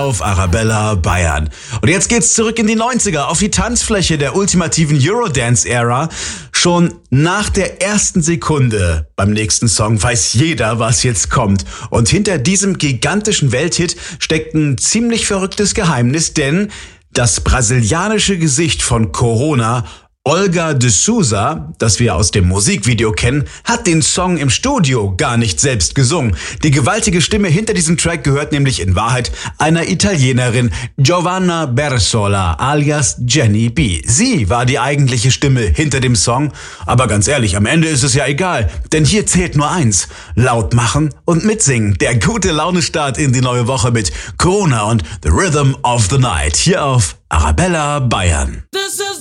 auf Arabella Bayern. Und jetzt geht's zurück in die 90er, auf die Tanzfläche der ultimativen Eurodance-Ära. Schon nach der ersten Sekunde beim nächsten Song weiß jeder, was jetzt kommt. Und hinter diesem gigantischen Welthit steckt ein ziemlich verrücktes Geheimnis, denn das brasilianische Gesicht von Corona, Olga de Souza, das wir aus dem Musikvideo kennen, hat den Song im Studio gar nicht selbst gesungen. Die gewaltige Stimme hinter diesem Track gehört nämlich in Wahrheit einer Italienerin, Giovanna Bersola alias Jenny B. Sie war die eigentliche Stimme hinter dem Song. Aber ganz ehrlich, am Ende ist es ja egal, denn hier zählt nur eins: laut machen und mitsingen. Der gute Laune-Start in die neue Woche mit Corona und The Rhythm of the Night hier auf Arabella Bayern.